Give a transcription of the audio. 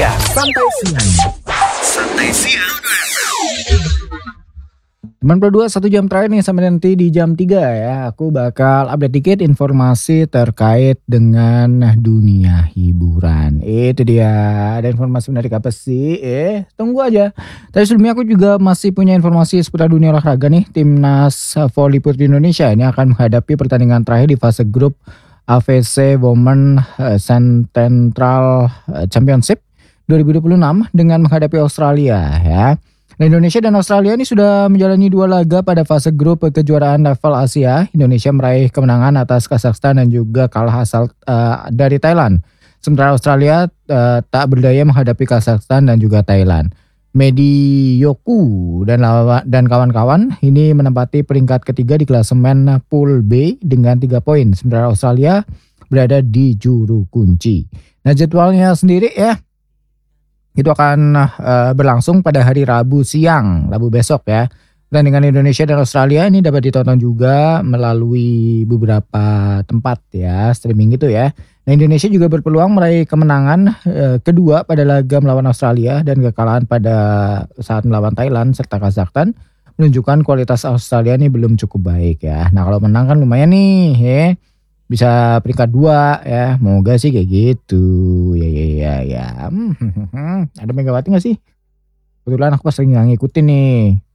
siang. Santai siang. Santai siang. 92 1 jam terakhir nih sampai nanti di jam 3 ya. Aku bakal update dikit informasi terkait dengan dunia hiburan. Itu dia. Ada informasi menarik apa sih? Tunggu aja. Tapi sebelumnya aku juga masih punya informasi seputar dunia olahraga nih. Timnas voli putri Indonesia ini akan menghadapi pertandingan terakhir di fase grup AFC Women Central Championship 2026 dengan menghadapi Australia ya. Nah, Indonesia dan Australia ini sudah menjalani 2 laga pada fase grup kejuaraan level Asia. Indonesia meraih kemenangan atas Kazakhstan dan juga kalah asal dari Thailand. Sementara Australia tak berdaya menghadapi Kazakhstan dan juga Thailand. Medi Yoku dan kawan-kawan ini menempati peringkat ketiga di klasemen Pool B dengan 3 poin. Sementara Australia berada di juru kunci. Nah, jadwalnya sendiri ya, itu akan berlangsung pada hari Rabu siang, Rabu besok ya. Pertandingan Indonesia dan Australia ini dapat ditonton juga melalui beberapa tempat ya, streaming gitu ya. Nah, Indonesia juga berpeluang meraih kemenangan kedua pada laga melawan Australia dan kekalahan pada saat melawan Thailand serta Kazakhstan menunjukkan kualitas Australia ini belum cukup baik ya. Nah, kalau menang kan lumayan nih ya. Bisa peringkat 2 ya, moga sih kayak gitu. Ya. Ada Megawati gak sih? Kebetulan aku pas lagi ngikutin nih.